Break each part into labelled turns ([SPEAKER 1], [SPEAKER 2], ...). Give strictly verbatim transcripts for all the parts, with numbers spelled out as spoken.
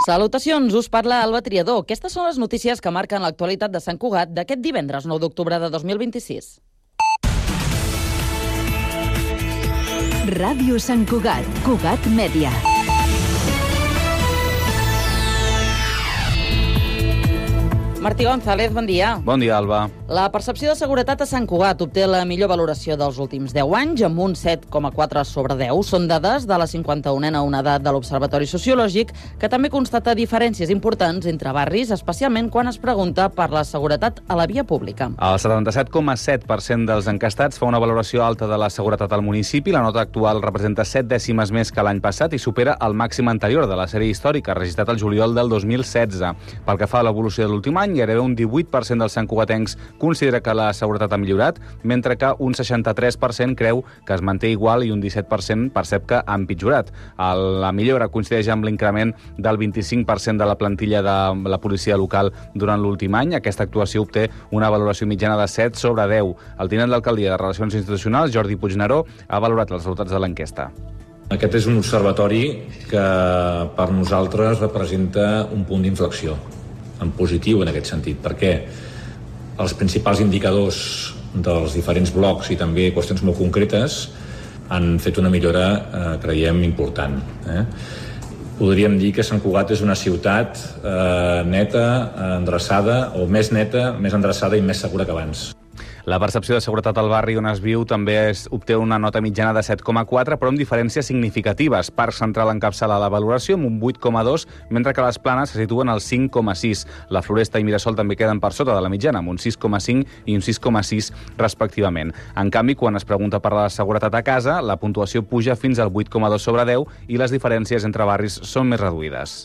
[SPEAKER 1] Salutacions, us parla Alba Triador. Aquestes són les notícies que marquen l'actualitat de Sant Cugat d'aquest divendres nou d'octubre de dos mil vint-i-sis.
[SPEAKER 2] Ràdio Sant Cugat, Cugat Mèdia.
[SPEAKER 1] Martí González, bon dia.
[SPEAKER 3] Bon dia, Alba.
[SPEAKER 1] La percepció de seguretat a Sant Cugat obté la millor valoració dels últims deu anys, amb un set coma quatre sobre deu. Són dades de la cinquanta-unena onada de l'Observatori Sociològic, que també constata diferències importants entre barris, especialment quan es pregunta per la seguretat a la via pública.
[SPEAKER 3] El setanta-set coma set per cent dels encastats fa una valoració alta de la seguretat al municipi. La nota actual representa set dècimes més que l'any passat i supera el màxim anterior de la sèrie històrica, registrat el juliol del dos mil setze. Pel que fa a l'evolució de l'últim any, gairebé un divuit per cent dels santcugatencs considera que la seguretat ha millorat, mentre que un seixanta-tres per cent creu que es manté igual i un disset per cent percep que ha empitjorat. La millora coincideix amb l'increment del vint-i-cinc per cent de la plantilla de la policia local durant l'últim any. Aquesta actuació obté una valoració mitjana de set sobre deu. El tinent d'alcaldia de Relacions Institucionals, Jordi Puigneró, ha valorat els resultats de l'enquesta.
[SPEAKER 4] Aquest és un observatori que per nosaltres representa un punt d'inflexió en positiu en aquest sentit, perquè els principals indicadors dels diferents blocs i també qüestions molt concretes han fet una millora, eh, creiem, important. Eh? Podríem dir que Sant Cugat és una ciutat eh, neta, endreçada, o més neta, més endreçada i més segura que abans.
[SPEAKER 3] La percepció de seguretat al barri on es viu també es, obté una nota mitjana de set coma quatre, però amb diferències significatives. Parc Central encapçala la valoració amb un vuit coma dos, mentre que les Planes se situen al cinc coma sis. La Floresta i Mirasol també queden per sota de la mitjana, amb un sis coma cinc i un sis coma sis respectivament. En canvi, quan es pregunta per la seguretat a casa, la puntuació puja fins al vuit coma dos sobre deu i les diferències entre barris són més reduïdes.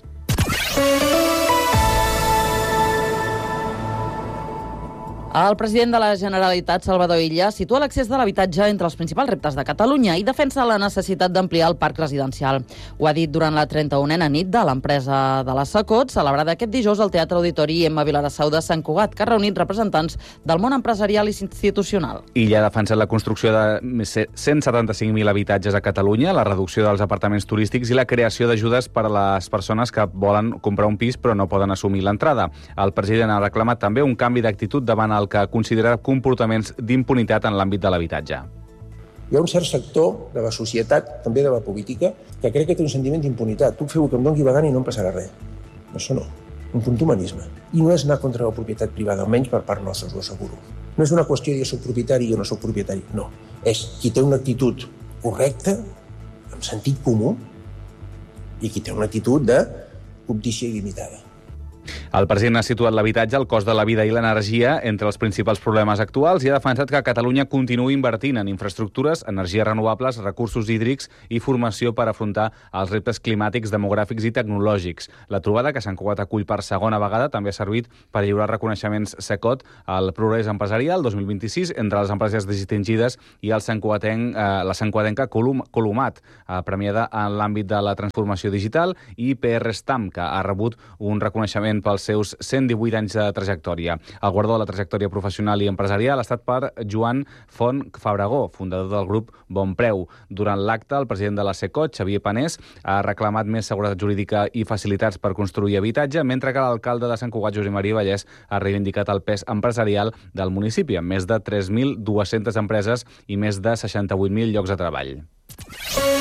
[SPEAKER 1] El president de la Generalitat, Salvador Illa, situa l'accés de l'habitatge entre els principals reptes de Catalunya i defensa la necessitat d'ampliar el parc residencial. Ho ha dit durant la trenta-unena nit de l'empresa de la Secot, celebrada aquest dijous al Teatre Auditori Emma Vilarassau de Sant Cugat, que ha reunit representants del món empresarial i institucional.
[SPEAKER 3] Illa ha defensat la construcció de cent setanta-cinc mil habitatges a Catalunya, la reducció dels apartaments turístics i la creació d'ajudes per a les persones que volen comprar un pis però no poden assumir l'entrada. El president ha reclamat també un canvi d'actitud davant el que considera comportaments d'impunitat en l'àmbit de l'habitatge.
[SPEAKER 5] Hi ha un cert sector de la societat, també de la política, que crec que té un sentiment d'impunitat. Tu feu que em doni la gana i no em passarà res. Això no, un contumanisme. I no és anar contra la propietat privada, almenys per part nostra, us ho asseguro. No és una qüestió de jo soc propietari i jo no soc propietari, no. És qui té una actitud correcta, amb sentit comú, i qui té una actitud de cobdícia il·limitada.
[SPEAKER 3] El president ha situat l'habitatge, el cost de la vida i l'energia entre els principals problemes actuals i ha defensat que Catalunya continuï invertint en infraestructures, energies renovables, recursos hídrics i formació per afrontar els reptes climàtics, demogràfics i tecnològics. La trobada, que Sant Cugat acull per segona vegada, també ha servit per lliurar reconeixements Secot al Progrés Empresarial dos mil vint-i-sis entre les empreses distingides i el santcugatenc, eh, la santcugatenca Colum, Columat, eh, premiada en l'àmbit de la transformació digital, i P R Stam, que ha rebut un reconeixement pels seus cent divuit anys de trajectòria. El guardó de la trajectòria professional i empresarial ha estat per Joan Font Fabregó, fundador del grup Bonpreu. Durant l'acte, el president de la Secot, Xavier Panés, ha reclamat més seguretat jurídica i facilitats per construir habitatge, mentre que l'alcalde de Sant Cugat, Josep Maria Vallès, ha reivindicat el pes empresarial del municipi, amb més de tres mil dues-centes empreses i més de seixanta-vuit mil llocs de treball.